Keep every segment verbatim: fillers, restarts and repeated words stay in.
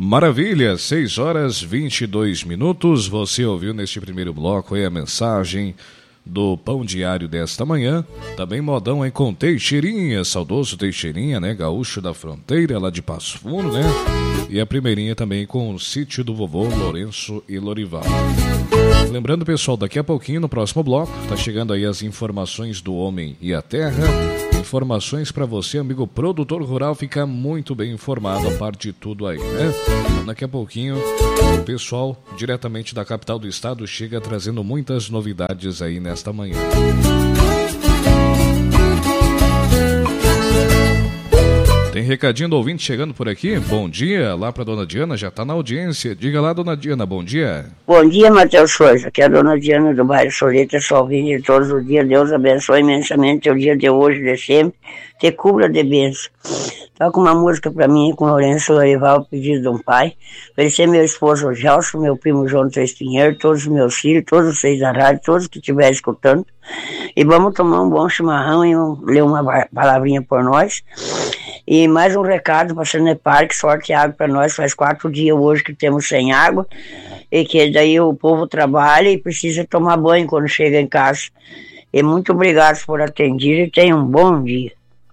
Maravilha, seis horas e vinte e dois minutos. Você ouviu neste primeiro bloco aí a mensagem do Pão Diário desta manhã. Também modão aí com Teixeirinha, saudoso Teixeirinha, né? Gaúcho da Fronteira, lá de Passo Fundo, né? E a primeirinha também com o sítio do vovô Lourenço e Lorival. Lembrando, pessoal, daqui a pouquinho, no próximo bloco, tá chegando aí as informações do Homem e a Terra. Informações para você, amigo produtor rural, ficar muito bem informado a parte de tudo aí, né? Então, daqui a pouquinho, o pessoal diretamente da capital do estado chega trazendo muitas novidades aí nesta manhã. Tem recadinho do ouvinte chegando por aqui. Bom dia, lá para dona Diana, já está na audiência. Diga lá, dona Diana, bom dia. Bom dia, Matheus Souza, aqui é a dona Diana do bairro Soleta, só ouvindo de todos os dias. Deus abençoe imensamente o dia de hoje, de sempre, te cubra de bênção. Toca uma música para mim com o Lourenço Lorival, pedido de um pai. Oferecer meu esposo Gelson, meu primo João Três Pinheiro, todos os meus filhos, todos vocês da rádio, todos que estiverem escutando. E vamos tomar um bom chimarrão e um, ler uma palavrinha por nós. E mais um recado para a Sanepar, que sorte água para nós. Faz quatro dias hoje que temos sem água. E que daí o povo trabalha e precisa tomar banho quando chega em casa. E muito obrigado por atender e tenham um bom dia.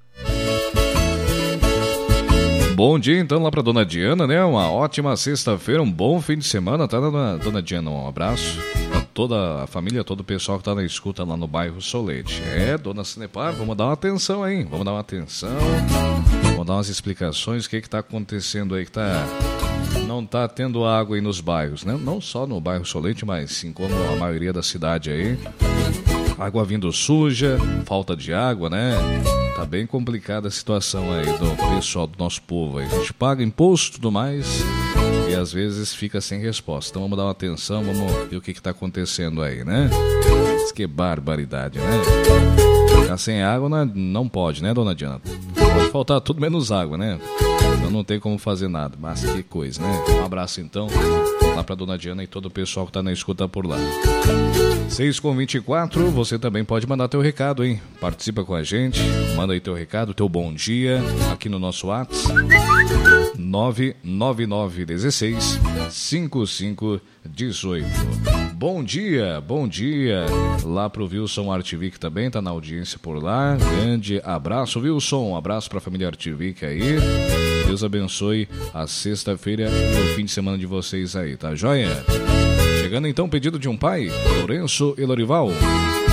Bom dia, então, lá para dona Diana, né? Uma ótima sexta-feira, um bom fim de semana, tá, dona, dona Diana? Um abraço para toda a família, todo o pessoal que tá na escuta lá no bairro Solete. É, dona Sanepar, vamos dar uma atenção aí, vamos dar uma atenção, vamos dar umas explicações, o que que tá acontecendo aí, que tá... não tá tendo água aí nos bairros, né? Não só no bairro Solete, mas sim como a maioria da cidade aí. Água vindo suja, falta de água, né? Tá bem complicada a situação aí do pessoal, do nosso povo aí. A gente paga imposto e tudo mais e às vezes fica sem resposta. Então vamos dar uma atenção, vamos ver o que que tá acontecendo aí, né? Isso que barbaridade, né? Ficar sem água não, não pode, né, dona Diana? Pode faltar tudo menos água, né? Então não tem como fazer nada, mas que coisa, né? Um abraço então lá pra dona Diana e todo o pessoal que tá na escuta por lá. seis com vinte e quatro, você também pode mandar teu recado, hein? Participa com a gente, manda aí teu recado, teu bom dia, aqui no nosso WhatsApp, nove nove nove um seis cinco cinco um oito. Bom dia, bom dia, lá pro Wilson Artvic também, tá na audiência por lá, grande abraço, Wilson, um abraço pra família Artvic aí, Deus abençoe a sexta-feira e o fim de semana de vocês aí, tá joia? Chegando então, pedido de um pai, Lourenço e Lorival.